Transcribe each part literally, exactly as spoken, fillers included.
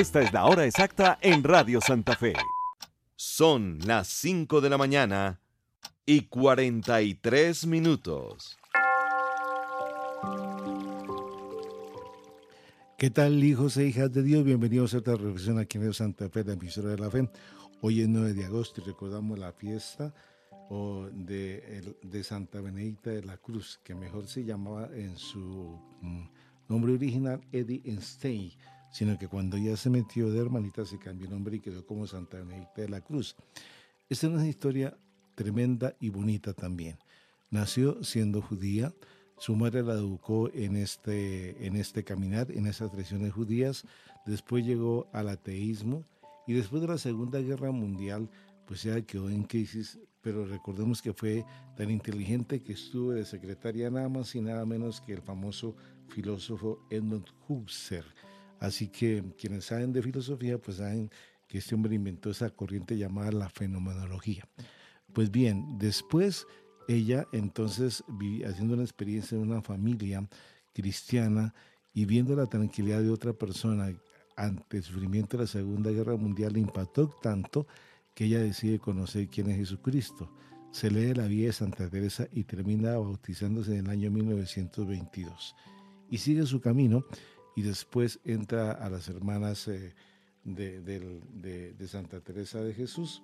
Esta es la hora exacta en Radio Santa Fe. Son las cinco de la mañana y cuarenta y tres minutos. ¿Qué tal, hijos e hijas de Dios? Bienvenidos a otra reflexión aquí en Radio Santa Fe, la emisora de la fe. Hoy es nueve de agosto y recordamos la fiesta oh, de, de Santa Benedicta de la Cruz, que mejor se llamaba en su mm, nombre original Edith Stein, sino que cuando ella se metió de hermanita se cambió el nombre y quedó como Santa Benedicta de la Cruz. Esta es una historia tremenda y bonita también. Nació siendo judía. Su madre la educó en este, en este caminar, en esas tradiciones judías. Después llegó al ateísmo y después de la Segunda Guerra Mundial, pues ella quedó en crisis, pero recordemos que fue tan inteligente que estuvo de secretaria nada más y nada menos que el famoso filósofo Edmund Husserl. Así que quienes saben de filosofía, pues saben que este hombre inventó esa corriente llamada la fenomenología. Pues bien, después ella entonces haciendo una experiencia en una familia cristiana y viendo la tranquilidad de otra persona ante el sufrimiento de la Segunda Guerra Mundial, le impactó tanto que ella decide conocer quién es Jesucristo. Se lee la vida de Santa Teresa y termina bautizándose en el año mil novecientos veintidós. Y sigue su camino y después entra a las hermanas eh, de, de, de, de Santa Teresa de Jesús.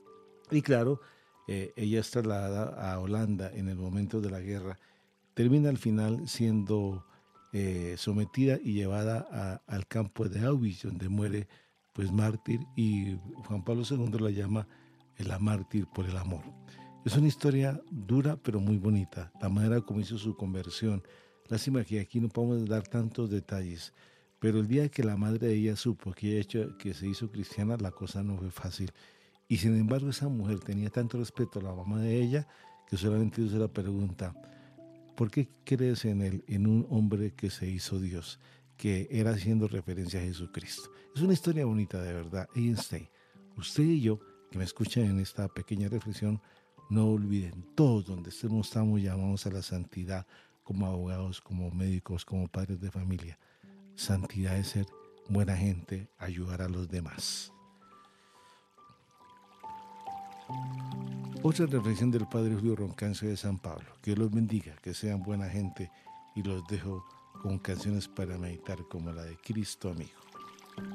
Y claro, Eh, ella es trasladada a Holanda en el momento de la guerra, termina al final siendo eh, sometida y llevada a, al campo de Auschwitz, donde muere pues mártir, y Juan Pablo segundo la llama la mártir por el amor. Es una historia dura pero muy bonita, la manera como hizo su conversión. Lástima que aquí no podemos dar tantos detalles, pero el día que la madre de ella supo que, ella hecho, que se hizo cristiana, la cosa no fue fácil. Y sin embargo esa mujer tenía tanto respeto a la mamá de ella que solamente hizo la pregunta: ¿por qué crees en él, en un hombre que se hizo Dios? Que era haciendo referencia a Jesucristo. Es una historia bonita de verdad. Einstein, usted y yo que me escuchan en esta pequeña reflexión, no olviden, todos donde estemos estamos llamados a la santidad, como abogados, como médicos, como padres de familia. Santidad es ser buena gente, ayudar a los demás. Otra reflexión del Padre Julio Roncancio de San Pablo. Que Dios los bendiga, que sean buena gente, y los dejo con canciones para meditar como la de Cristo Amigo.